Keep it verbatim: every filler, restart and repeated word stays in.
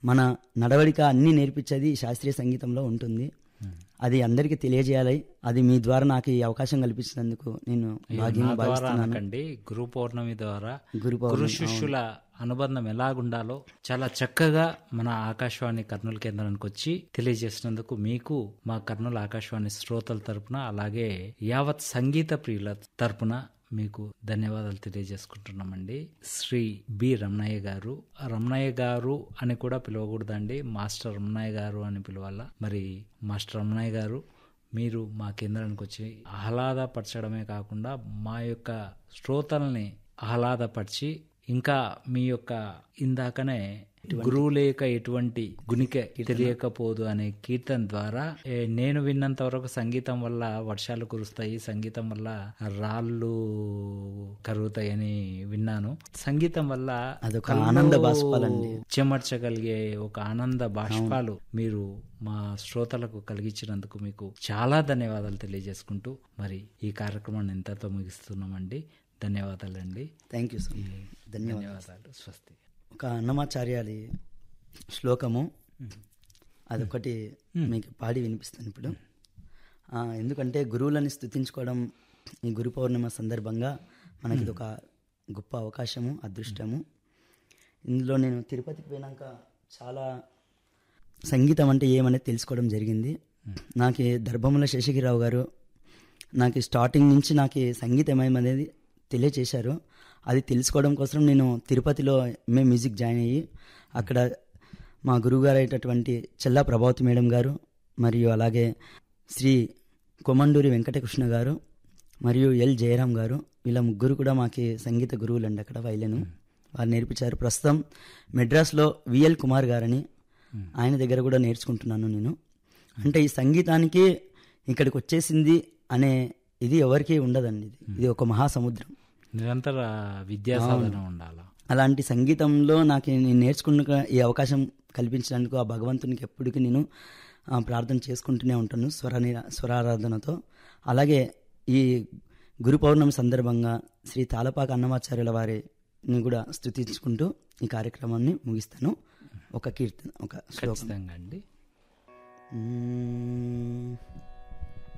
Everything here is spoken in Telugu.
మన నడవడిక అన్నీ నేర్పించేది శాస్త్రీయ సంగీతంలో ఉంటుంది. అది అందరికీ తెలియజేయాలి. అది మీ ద్వారా నాకు ఈ అవకాశం కల్పించినందుకు నేను భాగ్యం భావిస్తున్నాను. గురు పౌర్ణమి ద్వారా గురు గురు శిష్యుల అనుబంధం ఎలాగుండాలో చాలా చక్కగా మన ఆకాశవాణి కర్నూలు కేంద్రానికి వచ్చి తెలియజేసినందుకు మీకు మా కర్నూలు ఆకాశవాణి శ్రోతల తరపున అలాగే యావత్ సంగీత ప్రియుల తరపున మీకు ధన్యవాదాలు తెలియజేసుకుంటున్నామండి. శ్రీ బి రమణయ్య గారు, రమణయ్య గారు అని కూడా పిలవకూడదండి, మాస్టర్ రమణయ్య గారు అని పిలవాలా. మరి మాస్టర్ రమణయ్య గారు, మీరు మా కేంద్రానికి వచ్చి ఆహ్లాదపరచడమే కాకుండా మా యొక్క శ్రోతల్ని ఆహ్లాదపరిచి ఇంకా మీ యొక్క ఇందాకనే గురువు లేక ఎటువంటి గుణిక తెలియకపోదు అనే కీర్తన ద్వారా నేను విన్నంత వరకు సంగీతం వల్ల వర్షాలు కురుస్తాయి, సంగీతం వల్ల రాళ్ళు కరుగుతాయని విన్నాను. సంగీతం వల్ల అదొక ఆనంద బాష్పాలండి, చెమర్చగలిగే ఒక ఆనంద బాష్పాలు మీరు మా శ్రోతలకు కలిగించినందుకు మీకు చాలా ధన్యవాదాలు తెలియజేసుకుంటూ మరి ఈ కార్యక్రమాన్ని ఎంతతో ముగిస్తున్నామండి. ధన్యవాదాలండి. Thank you sir. ధన్యవాదాలు. స్వస్తి. ఒక అన్నమాచార్యాలి శ్లోకము అదొకటి మీకు పాడి వినిపిస్తాను ఇప్పుడు. ఎందుకంటే గురువులని స్తుతించుకోవడం ఈ గురు పౌర్ణిమ సందర్భంగా మనకి ఇది ఒక గొప్ప అవకాశము, అదృష్టము. ఇందులో నేను తిరుపతికి పోయినాక చాలా సంగీతం అంటే ఏమనేది తెలుసుకోవడం జరిగింది. నాకు దర్భముల శేషగిరిరావు గారు నాకు స్టార్టింగ్ నుంచి నాకు సంగీతం ఏమనేది తెలియచేశారు. అది తెలుసుకోవడం కోసం నేను తిరుపతిలో ఎంఏ మ్యూజిక్ జాయిన్ అయ్యి అక్కడ మా గురువుగారు అయినటువంటి చెల్లా ప్రభావతి మేడం గారు మరియు అలాగే శ్రీ కొమండూరి వెంకటకృష్ణ గారు మరియు ఎల్ జయరాం గారు, వీళ్ళ ముగ్గురు కూడా మాకు సంగీత గురువులు అండి. అక్కడ వైలెను వారు నేర్పించారు. ప్రస్తుతం మెడ్రాస్లో విఎల్ కుమార్ గారని ఆయన దగ్గర కూడా నేర్చుకుంటున్నాను నేను. అంటే ఈ సంగీతానికి ఇక్కడికి వచ్చేసింది అనే ఇది ఎవరికీ ఉండదండి. ఇది ఇది ఒక మహాసముద్రం, నిరంతర విద్యా సాధన ఉండాలి. అలాంటి సంగీతంలో నాకు నేను నేర్చుకున్న ఈ అవకాశం కల్పించినందుకు ఆ భగవంతునికి ఎప్పటికీ నేను ప్రార్థన చేసుకుంటూనే ఉంటాను స్వర స్వరారాధనతో. అలాగే ఈ గురు పౌర్ణమి సందర్భంగా శ్రీ తాళపాక అన్నమాచార్యుల వారిని కూడా స్తుతించుకుంటూ ఈ కార్యక్రమాన్ని ముగిస్తాను. ఒక కీర్తన, ఒక శ్లోకం అండి.